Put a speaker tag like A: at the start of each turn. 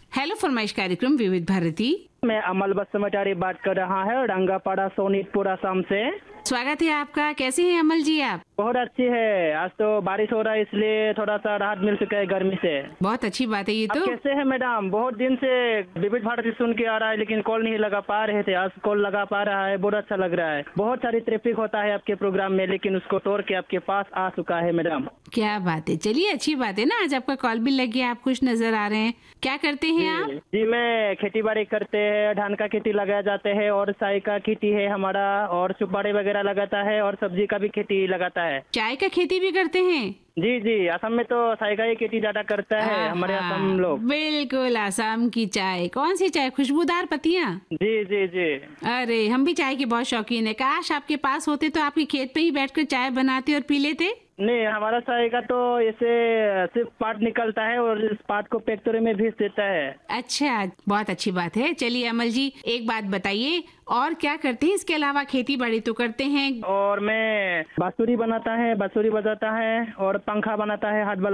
A: Hello फरमाइश कार्यक्रम विविध भारती।
B: मैं अमल बसमचारी बात कर रहा है रंगापाड़ा सोनीतपुर असम से।
A: स्वागत है आपका। कैसे हैं अमल जी आप?
B: बहुत अच्छी है। आज तो बारिश हो रहा है इसलिए थोड़ा सा राहत मिल चुका है गर्मी से।
A: बहुत अच्छी बात है ये
B: आप
A: तो।
B: कैसे हैं मैडम? बहुत दिन से विविध भारती सुन के आ रहा है लेकिन कॉल नहीं लगा पा रहे थे। आज कॉल लगा पा रहा है, बहुत अच्छा लग रहा है। बहुत सारी ट्रैफिक होता है आपके प्रोग्राम में लेकिन उसको तोड़ के आपके पास आ चुका है मैडम।
A: क्या बात है, चलिए अच्छी बात है ना। आज आपका कॉल भी लग गया, आप खुश नजर आ रहे हैं। क्या करते हैं आप?
B: जी मैं खेती बाड़ी करते हैं, धान का खेती लगाया जाते हैं और चाय का खेती है हमारा, और सुपारी वगैरह लगाता है और सब्जी का भी खेती लगाता है।
A: चाय का खेती भी करते हैं?
B: जी जी, असम में तो चाय का ही खेती ज्यादा करता है हमारे असम लोग।
A: बिल्कुल, असम की चाय। कौन सी चाय? खुशबूदार पत्तियां?
B: जी जी जी।
A: अरे हम भी चाय के बहुत शौकीन है। काश आपके पास होते तो आपके खेत पे ही बैठकर चाय बनाते और पी लेते।
B: नहीं, हमारा चाय का तो ऐसे सिर्फ पाट निकलता है और इस पाट को फैक्ट्री में भेज देता है।
A: अच्छा, बहुत अच्छी बात है। चलिए अमल जी, एक बात बताइए, और क्या करते हैं इसके अलावा? खेती बाड़ी तो करते हैं।
B: और मैं बांसुरी बनाता है, बांसुरी बजाता है और पंखा बनाता है हाथ वाला।